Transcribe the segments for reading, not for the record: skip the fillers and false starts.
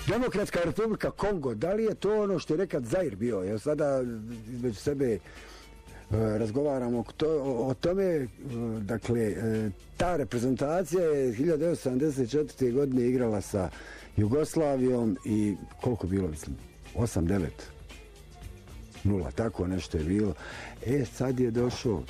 Demokratska republika Kongo, da li je to ono što je nekad Zair bio? Jer sada između sebe razgovaramo o tome, dakle, ta reprezentacija je 1974. godine igrala sa Jugoslavijom i koliko bilo, mislim, 8-9. 0, tako nešto je bilo. Sad je došao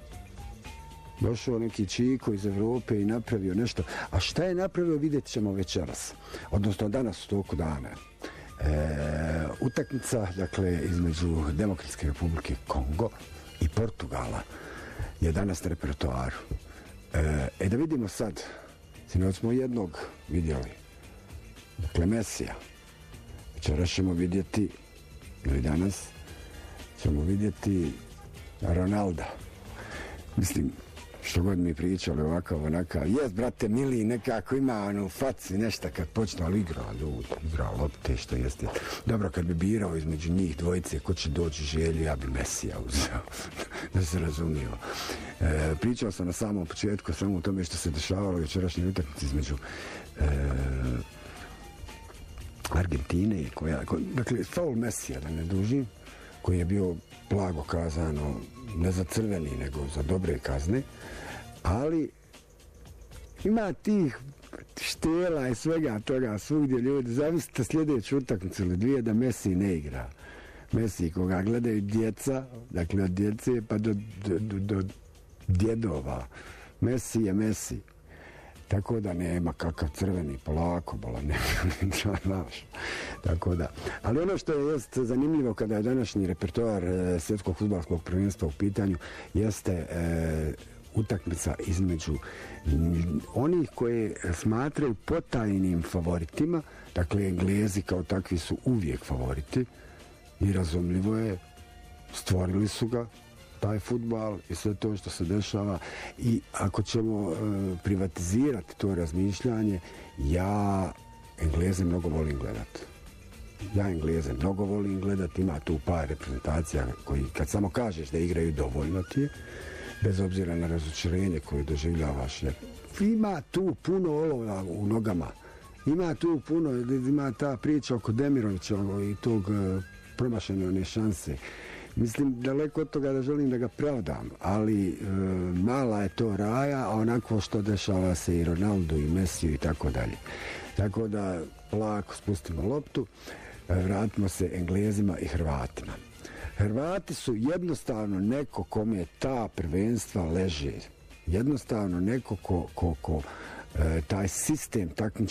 neki čiko iz Evrope i napravio nešto. A šta je napravio, vidjet ćemo večeras. Odnosno danas u toku dana. Utakmica, dakle, između Demokratske republike Kongo i Portugala je danas na repertoaru. Da vidimo sad. Sinoć smo jednog vidjeli. Dakle, Mesija. Večeras ćemo vidjeti, ili danas, ćemo vidjeti Ronalda. Mislim, što god mi pričali ovakav, onakav. Jes, brate, mili, nekako ima u faci nešto kad počne, ali igra lopte, što jeste. Dobro, kad bi birao između njih dvojice, ko će doći Želju, ja bi Mesija uzeo. Da se razumio. Pričao sam na samom početku samo o tome što se dešavalo večerašnje utakmice između Argentine i dakle, faul Mesija, da ne dužim, koji je bio blago kazano, ne za crveni, nego za dobre kazne, ali ima tih štela i svega toga svugdje ljudi. Zavisite sljedeću utakmicu ili dvije da Messi ne igra. Messi koga gledaju djeca, dakle od djece pa do djedova. Messi je Messi. Tako da nema kakav crveni, polako, tako da. Ali ono što je zanimljivo kada je današnji repertoar svjetskog fudbalskog prvenstva u pitanju jeste utakmica između onih koje smatraju potajnim favoritima, dakle Englezi kao takvi su uvijek favoriti i razumljivo je, stvorili su ga, taj fudbal i sve to što se dešava, i ako ćemo privatizirati to razmišljanje, ja Engleze mnogo volim gledati. Ima tu par reprezentacija koji kad samo kažeš da igraju dovoljno ti je, bez obzira na razočarenje koje doživljavaš. Ima tu puno olova u nogama. Ima ta priča oko Demirovića i tog promašene one šanse. Mislim, daleko od toga da želim da ga pravdam, ali mala je to raja, a onako što dešava se i Ronaldo i Mesiju i tako dalje. Tako da lako spustimo loptu, vratimo se Englezima i Hrvatima. Hrvati su jednostavno neko kome ta prvenstva leže. Jednostavno neko ko taj sistem takmičenja